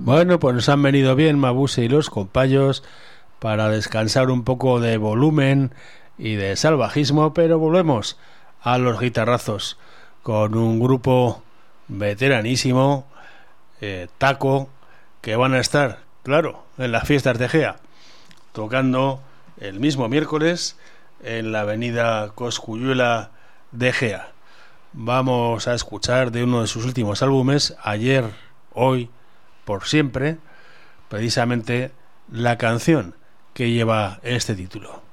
Bueno, pues nos han venido bien Mabuse y los compayos para descansar un poco de volumen y de salvajismo, pero volvemos a los guitarrazos con un grupo veteranísimo, Taco, que van a estar, claro, en las fiestas de Gea, tocando el mismo miércoles en la avenida Cosculluela de Gea. Vamos a escuchar de uno de sus últimos álbumes, Ayer, Hoy, Por Siempre, precisamente la canción que lleva este título.